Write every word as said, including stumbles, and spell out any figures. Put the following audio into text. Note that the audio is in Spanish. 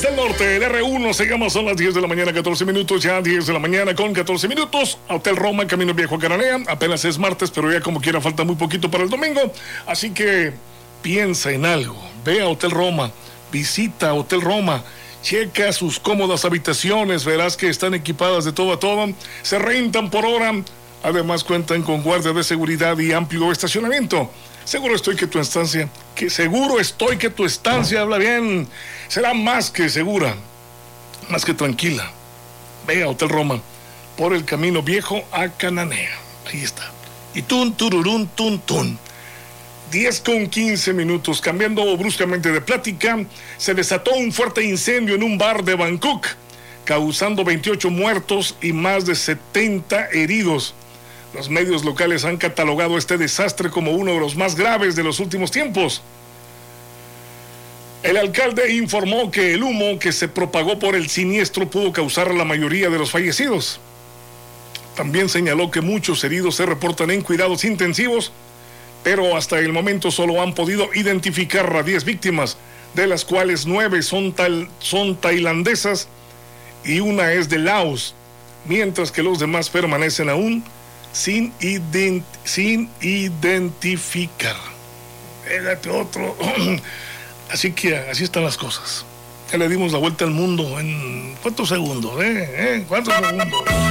Reyes del Norte, el R uno, sigamos, son las diez de la mañana, catorce minutos, ya diez de la mañana con catorce minutos, Hotel Roma, Camino Viejo a Cananea, apenas es martes, pero ya como quiera falta muy poquito para el domingo, así que piensa en algo, ve a Hotel Roma, visita Hotel Roma, checa sus cómodas habitaciones, verás que están equipadas de todo a todo, se rentan por hora, además cuentan con guardia de seguridad y amplio estacionamiento. Seguro estoy que tu estancia, que seguro estoy que tu estancia, habla bien, será más que segura, más que tranquila. Ve a Hotel Roma, por el Camino Viejo a Cananea. Ahí está. Y tun, tururún, tun, tun. diez con quince minutos, cambiando bruscamente de plática, se desató un fuerte incendio en un bar de Bangkok, causando veintiocho muertos y más de setenta heridos. Los medios locales han catalogado este desastre como uno de los más graves de los últimos tiempos. El alcalde informó que el humo que se propagó por el siniestro pudo causar la mayoría de los fallecidos. También señaló que muchos heridos se reportan en cuidados intensivos, pero hasta el momento solo han podido identificar a diez víctimas, de las cuales nueve son, tal, son tailandesas y una es de Laos, mientras que los demás permanecen aún sin, ident, sin identificar. Fíjate otro. Así que así están las cosas. Ya le dimos la vuelta al mundo en ¿cuántos segundos? ¿Eh? ¿Eh? ¿Cuántos segundos?